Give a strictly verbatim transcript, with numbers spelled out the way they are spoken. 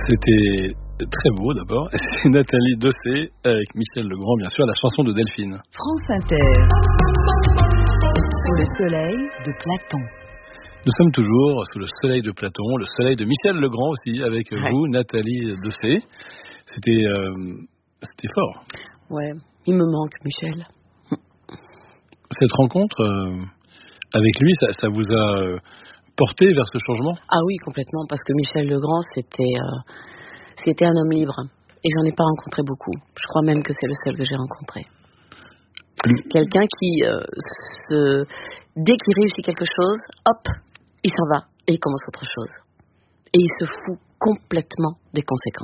C'était très beau d'abord. C'est Nathalie Dessay avec Michel Legrand, bien sûr, la chanson de Delphine. France Inter. Sous le soleil de Platon. Nous sommes toujours sous le soleil de Platon, le soleil de Michel Legrand aussi, avec ouais. vous, Nathalie Dessay. C'était, euh, c'était fort. Ouais, il me manque, Michel. Cette rencontre euh, avec lui, ça, ça vous a euh, porté vers ce changement ? Ah oui, complètement, parce que Michel Legrand, c'était, euh, c'était un homme libre. Et j'en ai pas rencontré beaucoup. Je crois même que c'est le seul que j'ai rencontré. Quelqu'un qui, euh, se... dès qu'il réussit quelque chose, hop, il s'en va et il commence autre chose. Et il se fout complètement des conséquences.